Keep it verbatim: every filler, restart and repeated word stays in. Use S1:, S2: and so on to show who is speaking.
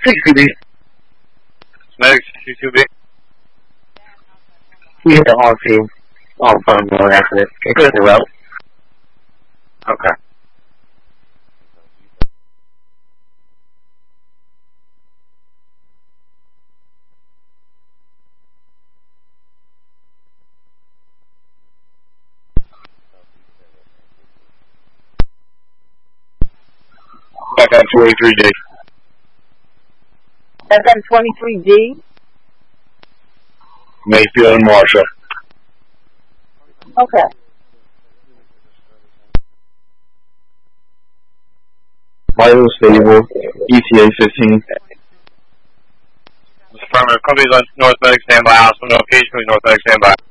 S1: sixty B.
S2: Medic sixty-two B.
S1: We hit the whole team. All phone going after this. Get clear the route.
S2: Okay. Back on twenty-three D.
S3: Back on twenty-three D.
S2: Mayfield and Marshall.
S3: Okay.
S1: Vital stable. E T A fifteen.
S2: Affirmative. Companies on North Medic standby. Hospital notification. North Medic standby.